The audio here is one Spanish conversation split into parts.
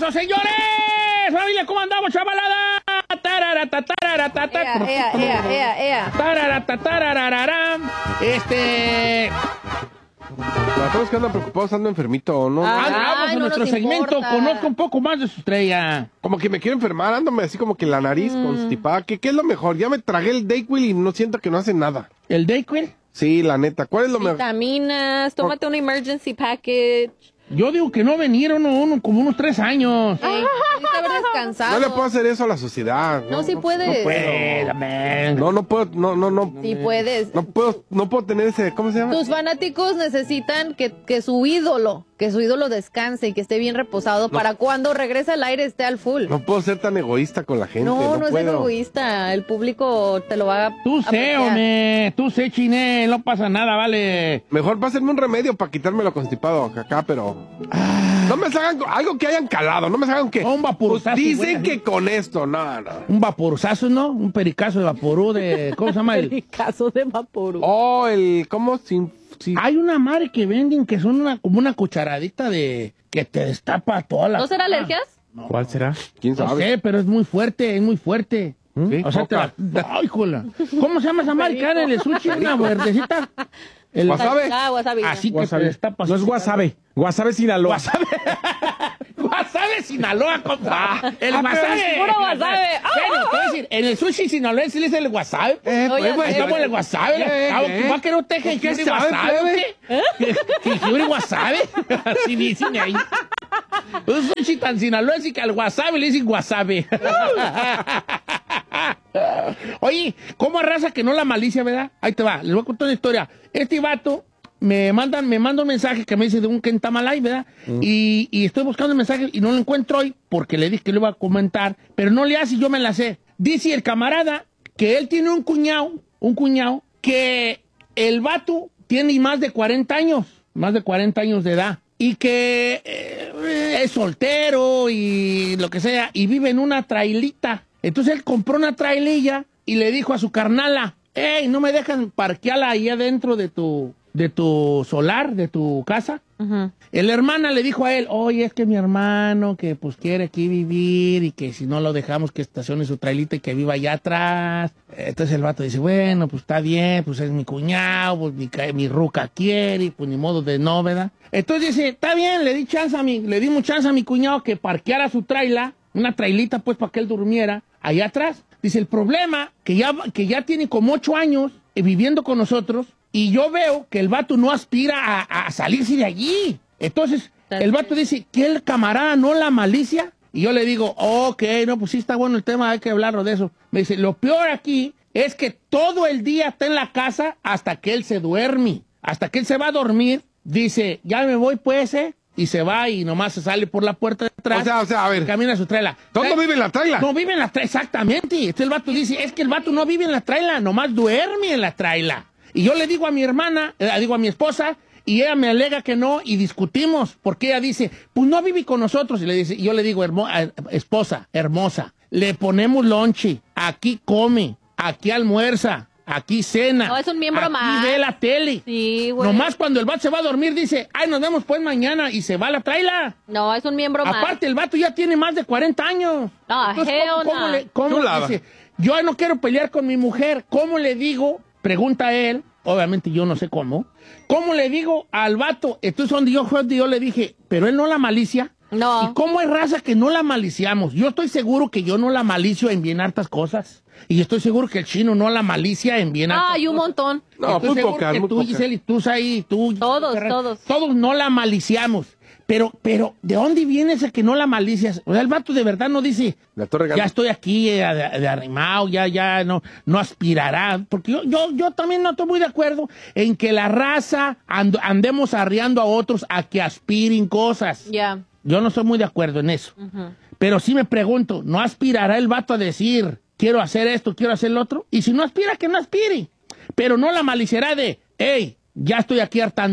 eso, señores! ¡Familia, cómo andamos, chavalada! Para todos que andan preocupados, ando enfermito o no. Vamos a nuestro segmento. Conozca un poco más de su estrella. Como que me quiero enfermar, ándome así como que la nariz constipada. ¿Qué es lo mejor? Ya me tragué el Dayquil y no siento que no hace nada. ¿El Dayquil? Sí, la neta. ¿Cuál es lo mejor? Vitaminas, tómate un emergency package. Yo digo que no vinieron como unos 3 años. Necesita haber descansado. No le puedo hacer eso a la sociedad. No, sí puedes. No puedo. No puedo, no. Sí puedes. No puedo tener ese, ¿cómo se llama? Tus fanáticos necesitan que su ídolo descanse y que esté bien reposado para cuando regrese al aire esté al full. No puedo ser tan egoísta con la gente. No es puedo. egoísta. El público te lo va a Tú sé, apreciar. hombre. Tú sé, Chiné. No pasa nada, vale. Mejor pásenme un remedio para quitármelo constipado acá, pero... No me salgan algo que hayan calado. No me salgan que... Un vaporuzazo. Pues dicen que con esto, no. Un vaporuzazo, ¿no? Un pericazo de vaporú de... ¿Cómo se llama? Pericazo de vaporú. Oh, ¿cómo? Hay una madre que venden que son como una cucharadita de... que te destapa toda la... ¿No será alergias? No. ¿Cuál será? ¿Quién No sabe? sé, pero es muy fuerte, ¿Sí? O sea, ¡ay, jola! ¿Cómo se llama esa madre que en el sushi? Una verdecita. ¿Wasabi? Wasabi. Así que Wasabi. te destapa. No es wasabi. Wasabi Sinaloa. Wasabi Sinaloa, compa. El wasabi. Puro wasabi. Bueno, te voy a decir, en el sushi sinaloense le dicen el wasabi. Estamos en el wasabi. ¿Va que no te dejen que use wasabi o qué? Que quiere wasabi. Así dicen ahí. Un sushi tan sinaloense que al wasabi le dicen wasabi. Oye, ¿cómo arrasa que no la malicia, verdad? Ahí te va, les voy a contar una historia. Este vato me manda un mensaje que me dice de un Kentamalay, ¿verdad? Y estoy buscando el mensaje y no lo encuentro hoy porque le dije que lo iba a comentar, pero no le hace y yo me la sé. Dice el camarada que él tiene un cuñado que el vato tiene más de 40 años de edad. Y que es soltero y lo que sea, y vive en una trailita. Entonces él compró una traililla y le dijo a su carnala, hey, ¿no me dejan parquearla ahí adentro de tu solar, de tu casa? La hermana le dijo a él, oye, es que mi hermano que pues quiere aquí vivir y que si no lo dejamos que estacione su trailita y que viva allá atrás. Entonces el vato dice, bueno, pues está bien, pues es mi cuñado, pues mi ruca quiere, pues ni modo de no, ¿verdad? Entonces dice, está bien, le dimos chance a mi cuñado que parqueara su traila, una trailita pues para que él durmiera allá atrás. Dice, el problema que ya tiene como 8 años viviendo con nosotros y yo veo que el vato no aspira a salirse de allí. Entonces el vato dice, ¿que el camarada no la malicia? Y yo le digo, ok, no, pues sí está bueno el tema, hay que hablarlo de eso. Me dice, lo peor aquí es que todo el día está en la casa hasta que él se duerme. Hasta que él se va a dormir, dice, ya me voy pues, y se va y nomás se sale por la puerta de atrás. O sea, a ver. Camina a su traila. ¿Dónde vive en la traila? No vive en la traila, exactamente. Entonces el vato dice, es que el vato no vive en la traila, nomás duerme en la traila. Y yo le digo a mi hermana, digo a mi esposa, y ella me alega que no, y discutimos, porque ella dice, pues no vive con nosotros. Y yo le digo, esposa, hermosa, le ponemos lonche, aquí come, aquí almuerza, aquí cena. No, es un miembro aquí más. Ve la tele. Sí, güey. Nomás cuando el vato se va a dormir dice, ay, nos vemos pues mañana, y se va a la traila. No, es un miembro más. Aparte, el vato ya tiene más de 40 años. No, Entonces, hell no. ¿cómo dice? Yo no quiero pelear con mi mujer. ¿Cómo le digo? Pregunta él. Obviamente yo no sé cómo. ¿Cómo le digo al vato? Entonces donde yo le dije, pero él no la malicia. No. ¿Y cómo es raza que no la maliciamos? Yo estoy seguro que yo no la malicio en bien hartas cosas. Y estoy seguro que el chino no la malicia en bien hartas cosas. Hay un montón. No, Estoy muy seguro pocas, que muy tú, pocas. Giselle, y tú, ahí, tú. Todos. Todos no la maliciamos. Pero, ¿de dónde viene ese que no la malicias? O sea, el vato de verdad no dice, La Torre ya estoy aquí de arrimado, ya no aspirará. Porque yo también no estoy muy de acuerdo en que la raza andemos arriando a otros a que aspiren cosas. Ya. Yo no estoy muy de acuerdo en eso. Pero sí me pregunto, ¿no aspirará el vato a decir, quiero hacer esto, quiero hacer lo otro? Y si no aspira, que no aspire. Pero no la maliciará de, hey, ya estoy aquí hartando.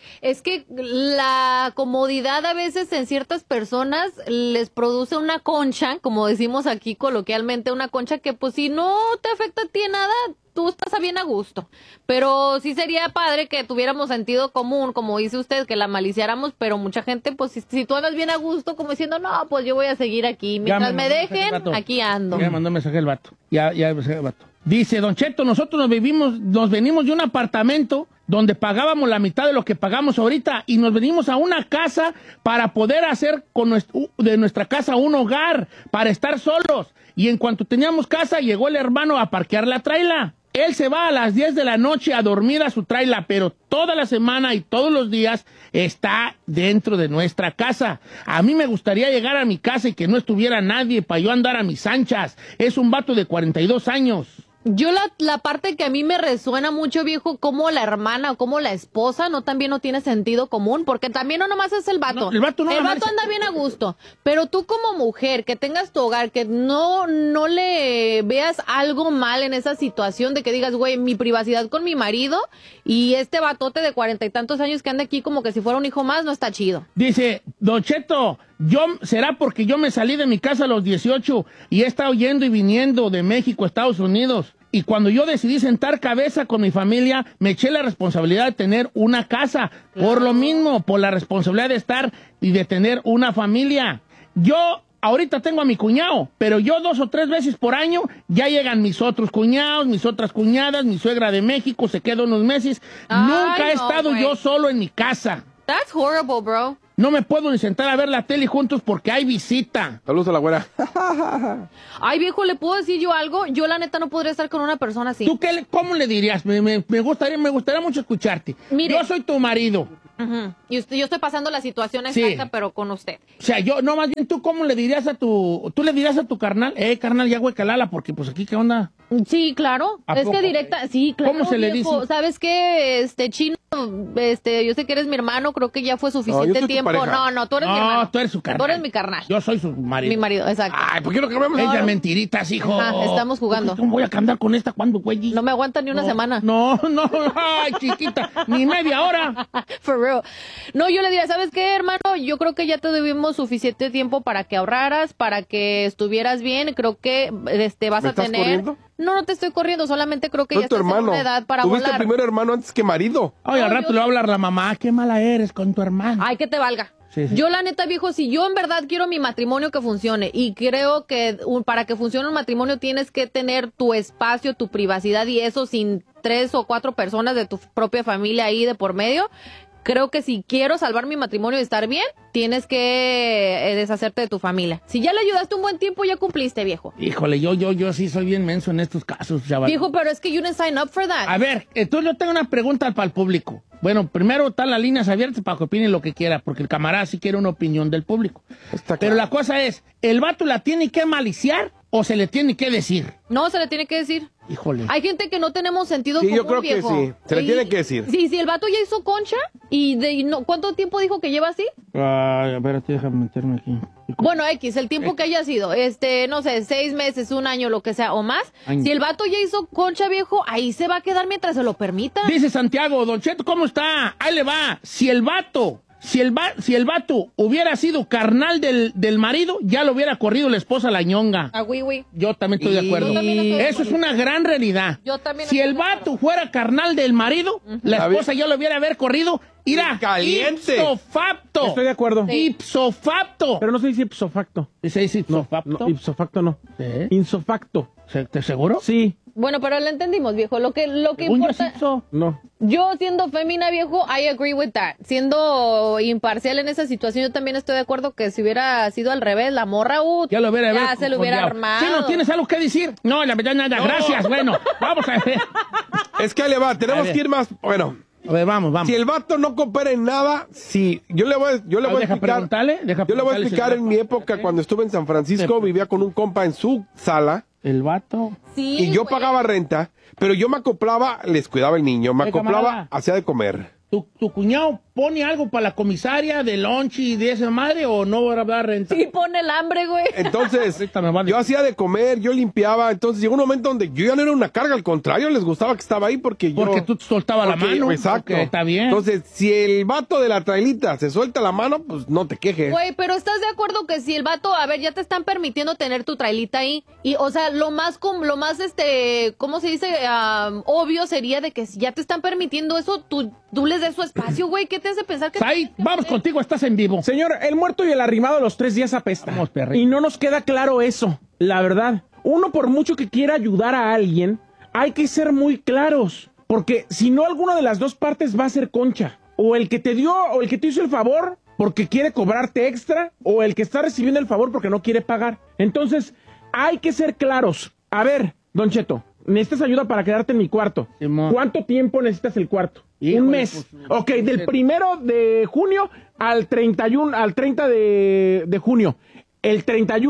Es que la comodidad a veces en ciertas personas les produce una concha, como decimos aquí coloquialmente, una concha que pues si no te afecta a ti en nada, tú estás bien a gusto. Pero sí sería padre que tuviéramos sentido común, como dice usted, que la maliciáramos, pero mucha gente, pues si tú andas bien a gusto, como diciendo, no, pues yo voy a seguir aquí. Mientras me dejen, aquí ando. Ya mandó mensaje el vato. Ya mensaje el vato. Dice, Don Cheto, nosotros nos venimos de un apartamento donde pagábamos la mitad de lo que pagamos ahorita y nos venimos a una casa para poder hacer de nuestra casa un hogar, para estar solos. Y en cuanto teníamos casa, llegó el hermano a parquear la traila. Él se va a las 10 de la noche a dormir a su traila, pero toda la semana y todos los días está dentro de nuestra casa. A mí me gustaría llegar a mi casa y que no estuviera nadie para yo andar a mis anchas. Es un vato de 42 años. Yo la parte que a mí me resuena mucho, viejo, como la hermana o como la esposa también no tiene sentido común, porque también no nomás es el vato. No, el vato anda bien a gusto, pero tú como mujer, que tengas tu hogar, que no le veas algo mal en esa situación de que digas, güey, mi privacidad con mi marido y este batote de 40 y tantos años que anda aquí como que si fuera un hijo más, no está chido. Dice, Don Cheto, será porque yo me salí de mi casa a los 18 y he estado yendo y viniendo de México a Estados Unidos. Y cuando yo decidí sentar cabeza con mi familia, me eché la responsabilidad de tener una casa. Por lo mismo, por la responsabilidad de estar y de tener una familia. Yo ahorita tengo a mi cuñado, pero yo 2 o 3 veces por año ya llegan mis otros cuñados, mis otras cuñadas, mi suegra de México, se queda unos meses. Nunca he estado yo solo en mi casa. That's horrible, bro. No me puedo ni sentar a ver la tele juntos porque hay visita. Saludos a la güera. Ay, viejo, ¿le puedo decir yo algo? Yo, la neta, no podría estar con una persona así. ¿Tú cómo le dirías? Me gustaría mucho escucharte. Mire, yo soy tu marido. Y yo estoy pasando la situación exacta, pero con usted. O sea, más bien, ¿tú cómo le dirías tú le dirías a tu carnal? Carnal, ya güey, calala, porque pues aquí, ¿qué onda? Sí, claro. Es que directa, sí, claro. ¿Cómo se le dice? ¿Sabes qué? Chino, yo sé que eres mi hermano, creo que ya fue suficiente tiempo. No, tú eres mi hermano. No, tú eres su carnal. Tú eres mi carnal. Yo soy su marido. Mi marido, exacto. Ay, ¿por qué no cambiamos? Es de mentiritas, hijo. Estamos jugando. ¿Cómo voy a andar con esta cuando, güey? No me aguanta ni una semana. No, ay, chiquita, ni media hora. For real. No, yo le diría, ¿sabes qué, hermano? Yo creo que ya te debimos suficiente tiempo para que ahorraras, para que estuvieras bien. Creo que vas a tener... ¿Corriendo? No te estoy corriendo, solamente creo que ya estás en una edad para volar. Tuviste primero hermano antes que marido. Oye, al rato le va a hablar la mamá, qué mala eres con tu hermano. Ay, que te valga. Sí. Yo, la neta, viejo, si yo en verdad quiero mi matrimonio que funcione, y creo que para que funcione un matrimonio tienes que tener tu espacio, tu privacidad, y eso sin 3 o 4 personas de tu propia familia ahí de por medio. Creo que si quiero salvar mi matrimonio y estar bien, tienes que deshacerte de tu familia. Si ya le ayudaste un buen tiempo, ya cumpliste, viejo. Híjole, yo sí soy bien menso en estos casos, chaval. Viejo, pero es que you didn't sign up for that. A ver, entonces yo tengo una pregunta para el público. Bueno, primero están las líneas abiertas para que opinen lo que quiera, porque el camarada sí quiere una opinión del público. Está claro. Pero la cosa es, ¿el vato la tiene que maliciar o se le tiene que decir? No, se le tiene que decir. Híjole. Hay gente que no tenemos sentido común, yo creo viejo. que sí. Se le tiene que decir. Sí, si el vato ya hizo concha ¿cuánto tiempo dijo que lleva así? A ver, déjame meterme aquí. Bueno, el tiempo que haya sido, no sé, 6 meses, 1 año, lo que sea, o más. Si el vato ya hizo concha, viejo, ahí se va a quedar mientras se lo permita. Dice Santiago, Don Cheto, ¿cómo está? Ahí le va. Si el vato hubiera sido carnal del marido, ya lo hubiera corrido la esposa a la ñonga. Oui. Yo también estoy de acuerdo. Eso es una gran realidad. Yo también si el vato fuera carnal del marido, la esposa ya lo hubiera corrido. Irá, caliente. ipso facto. Estoy de acuerdo. Sí. Ipso facto. Pero no se dice ipso facto. ¿Se dice ipso facto? No, ipso facto no. ¿Sí? Ipso facto. ¿Te seguro? Sí. Bueno, pero lo entendimos, viejo. Lo que Según importa... yo, ipso. No. Yo, siendo fémina, viejo, I agree with that. Siendo imparcial en esa situación, yo también estoy de acuerdo que si hubiera sido al revés, la morra, ya lo hubiera se lo hubiera armado. ¿Sí no tienes algo que decir? No, la verdad nada. No. Gracias. Bueno, vamos a ver. Es que ahí le va. Tenemos que ir más... Bueno... A ver, vamos. Si el vato no coopera en nada, sí. Yo le voy a explicar. Yo le voy a explicar en mi época, cuando estuve en San Francisco, vivía con un compa en su sala. El vato. Sí, y yo pagaba renta, pero yo me acoplaba, les cuidaba el niño, me acoplaba, hacía de comer. Tu cuñado pone algo para la comisaria de lunch y de esa madre o no va a dar renta? Sí, pone el hambre, güey. Entonces, yo hacía de comer, yo limpiaba, entonces llegó un momento donde yo ya no era una carga, al contrario, les gustaba que estaba ahí porque tú te soltabas la mano. Exacto. Está bien. Entonces, si el vato de la trailita se suelta la mano, pues no te quejes. Güey, pero ¿estás de acuerdo que si el vato, a ver, ya te están permitiendo tener tu trailita ahí? Y, o sea, lo más, ¿cómo se dice? Obvio sería de que si ya te están permitiendo eso, tú les des su espacio, güey. ¿Qué te hace pensar que... Sai, vamos contigo, estás en vivo. Señor, el muerto y el arrimado los 3 días apesta. Vamos, perrito. Y no nos queda claro eso, la verdad. Uno, por mucho que quiera ayudar a alguien, hay que ser muy claros. Porque si no, alguna de las dos partes va a ser concha. O el que te dio, o el que te hizo el favor porque quiere cobrarte extra, o el que está recibiendo el favor porque no quiere pagar. Entonces, hay que ser claros. A ver, Don Cheto, necesitas ayuda para quedarte en mi cuarto. ¿Cuánto tiempo necesitas el cuarto? Híjole, un mes. Pues, ok, del 1 de junio al 30 de junio. El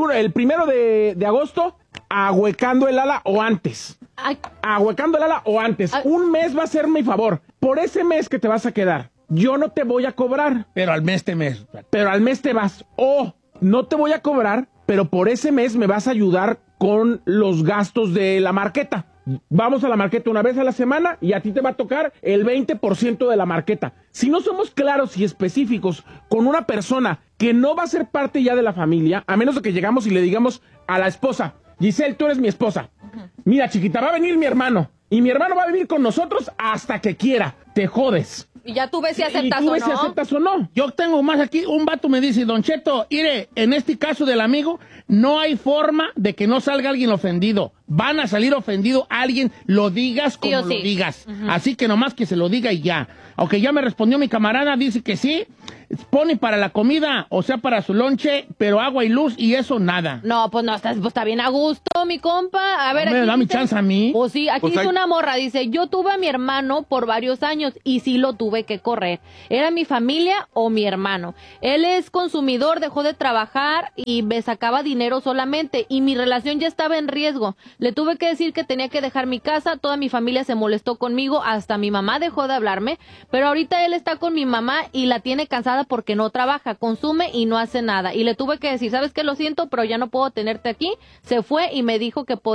1 de agosto, ahuecando el ala o antes. Ahuecando el ala o antes. Un mes va a ser mi favor. Por ese mes que te vas a quedar, yo no te voy a cobrar. Pero al mes te mes. Pero al mes te vas. O no te voy a cobrar, pero por ese mes me vas a ayudar con los gastos de la marqueta. Vamos a la marqueta una vez a la semana y a ti te va a tocar el 20% de la marqueta. Si no somos claros y específicos con una persona que no va a ser parte ya de la familia, a menos de que llegamos y le digamos a la esposa, Giselle, tú eres mi esposa. Mira, chiquita, va a venir mi hermano. Y mi hermano va a vivir con nosotros hasta que quiera. Te jodes. Y ya tú ves si aceptas ¿Y tú ves si aceptas o no? Yo tengo más aquí. Un vato me dice, Don Cheto, mire, en este caso del amigo, no hay forma de que no salga alguien ofendido. Van a salir ofendido alguien, lo digas como lo digas. Así que nomás que se lo diga y ya. Aunque ya me respondió mi camarada, dice que sí, pone para la comida, o sea, para su lonche, pero agua y luz y eso nada. No, pues no, está bien a gusto, mi compa. A ver, ¿Me da mi chance a mí? Pues sí, aquí dice una morra, dice, yo tuve a mi hermano por varios años y sí lo tuve que correr. Era mi familia o mi hermano. Él es consumidor, dejó de trabajar y me sacaba dinero solamente y mi relación ya estaba en riesgo. Le tuve que decir que tenía que dejar mi casa, toda mi familia se molestó conmigo, hasta mi mamá dejó de hablarme, pero ahorita él está con mi mamá y la tiene cansada porque no trabaja, consume y no hace nada. Y le tuve que decir, ¿sabes qué? Lo siento, pero ya no puedo tenerte aquí. Se fue y me dijo que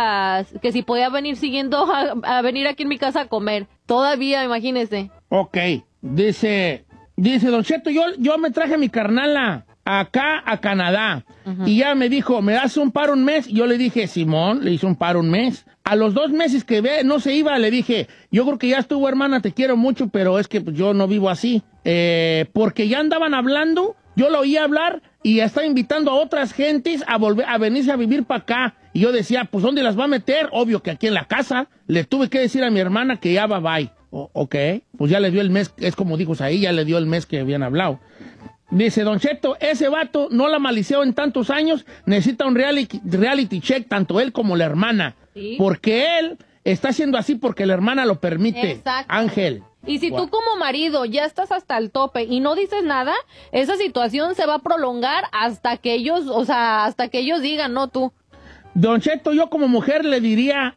si podía venir a venir aquí en mi casa a comer. Todavía, imagínese. Ok, dice Don Cheto, yo me traje a mi carnala acá a Canadá. Y ya me dijo, ¿me das un paro un mes? Y yo le dije, Simón, le hice un paro un mes. A los 2 meses que no se iba, le dije, yo creo que ya estuvo, hermana, te quiero mucho, pero es que pues, yo no vivo así. Porque ya andaban hablando, yo lo oía hablar y ya estaba invitando a otras gentes a venirse a vivir para acá. Y yo decía, pues, ¿dónde las va a meter? Obvio que aquí en la casa. Le tuve que decir a mi hermana que ya va, bye. Ok, pues ya le dio el mes, es como dijo ahí, ya le dio el mes que habían hablado. Dice, Don Cheto, ese vato no la malició en tantos años, necesita un reality check, tanto él como la hermana. ¿Sí? Porque él está haciendo así porque la hermana lo permite. Exacto. Ángel. Y si tú como marido ya estás hasta el tope y no dices nada, esa situación se va a prolongar hasta que ellos digan, no tú. Don Cheto, yo como mujer le diría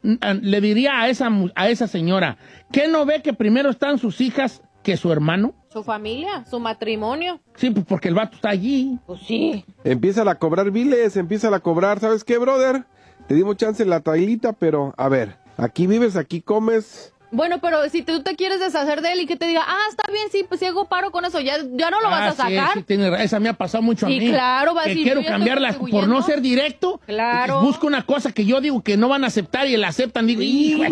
a esa señora, ¿qué no ve que primero están sus hijas que su hermano? Su familia, su matrimonio. Sí, pues porque el vato está allí. Pues sí. Empieza a cobrar biles, empieza a cobrar, ¿sabes qué, brother? Te dimos chance en la trailita, pero a ver, aquí vives, aquí comes. Bueno, pero si tú te quieres deshacer de él y que te diga, está bien, sí, pues si hago paro con eso, ya no lo vas a sacar. Sí, esa me ha pasado mucho a mí. Sí, claro, va a decir. Quiero cambiarla por no ser directo. Claro. Busco una cosa que yo digo que no van a aceptar y la aceptan. Digo,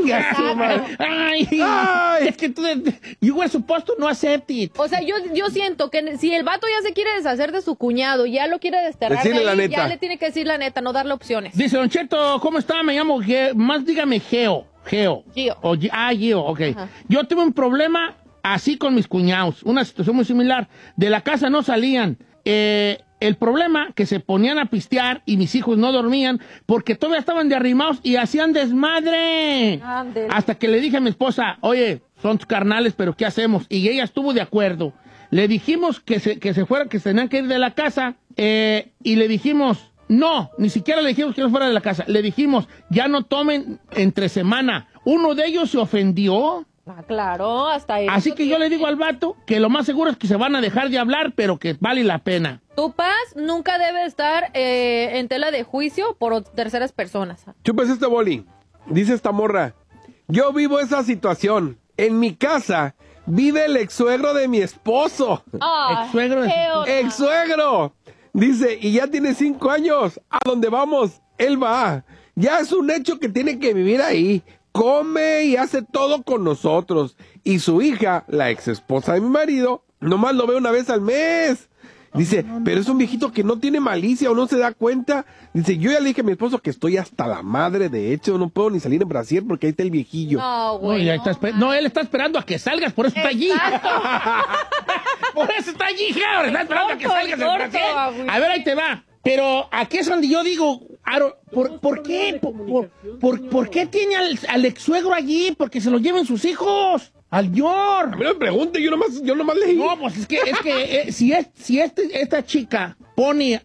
es que tú, you were supposed to no accept it. O sea, yo siento que si el vato ya se quiere deshacer de su cuñado, ya lo quiere desterrar de ahí, la neta. Ya le tiene que decir la neta, no darle opciones. Dice, Don Cheto, ¿cómo está? Me llamo más dígame Gio. Gio, ok. Ajá. Yo tuve un problema así con mis cuñados, una situación muy similar. De la casa no salían. El problema que se ponían a pistear y mis hijos no dormían porque todavía estaban de arrimados y hacían desmadre. Andale. Hasta que le dije a mi esposa, oye, son tus carnales, pero ¿qué hacemos? Y ella estuvo de acuerdo. Le dijimos que se fuera, que se tenían que ir de la casa y le dijimos... No, ni siquiera le dijimos que no fuera de la casa. Le dijimos, ya no tomen entre semana. Uno de ellos se ofendió. Ah, claro, hasta eso. Así que yo le digo al vato que lo más seguro es que se van a dejar de hablar, pero que vale la pena. Tu paz nunca debe estar en tela de juicio por terceras personas. Chupes este boli. Dice esta morra. Yo vivo esa situación. En mi casa vive el ex-suegro de mi esposo. Ex-suegro. Ex-suegro. Dice, y ya tiene 5 años. A donde vamos, él va. Ya es un hecho que tiene que vivir ahí. Come y hace todo con nosotros. Y su hija, la ex esposa de mi marido, nomás lo ve una vez al mes. Dice, pero es un viejito que no tiene malicia o no se da cuenta. Dice, yo ya le dije a mi esposo que estoy hasta la madre, de hecho, no puedo ni salir en brasier porque ahí está el viejillo. No, güey. No, él está esperando a que salgas, por eso está allí. Por eso está allí, Javier. Está esperando a que salgas en brasier. A ver, ahí te va. Pero aquí es donde yo digo, Aro, ¿por qué? ¿Por qué tiene al ex-suegro allí? Porque se lo lleven sus hijos. Al Yor. A mí no me pregunte, yo nomás leí. No, pues es que si esta chica pone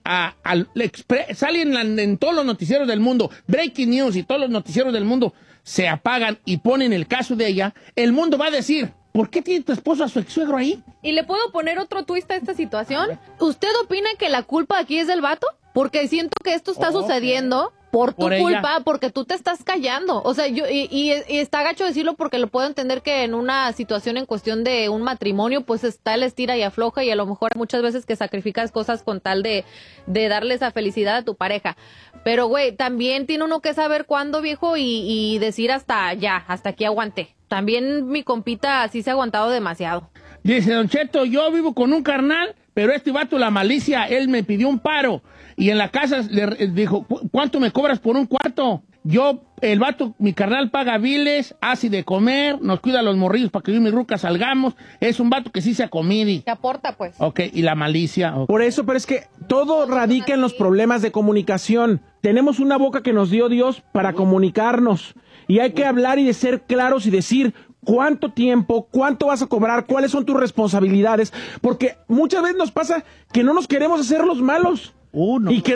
salen en todos los noticieros del mundo, breaking news, y todos los noticieros del mundo se apagan y ponen el caso de ella, el mundo va a decir, ¿por qué tiene tu esposo a su ex-suegro ahí? ¿Y le puedo poner otro twist a esta situación? ¿Usted opina que la culpa aquí es del vato? Porque siento que esto está sucediendo por tu culpa, porque tú te estás callando. O sea, y está gacho decirlo porque lo puedo entender que en una situación en cuestión de un matrimonio, pues está el estira y afloja y a lo mejor muchas veces que sacrificas cosas con tal de darle esa felicidad a tu pareja. Pero, güey, también tiene uno que saber cuándo, viejo, y decir hasta aquí aguanté. También mi compita así se ha aguantado demasiado. Dice, Don Cheto, yo vivo con un carnal, pero este vato, la malicia, él me pidió un paro. Y en la casa le dijo, ¿cuánto me cobras por un cuarto? El vato, mi carnal paga biles, hace de comer, nos cuida a los morrillos para que yo y mi ruca salgamos. Es un vato que sí se acomide. Que aporta, pues. Ok, y la malicia. Okay. Por eso, pero es que todo radica en los problemas de comunicación. Tenemos una boca que nos dio Dios para comunicarnos. Y hay que hablar y de ser claros y decir cuánto tiempo, cuánto vas a cobrar, cuáles son tus responsabilidades. Porque muchas veces nos pasa que no nos queremos hacer los malos. No. Y que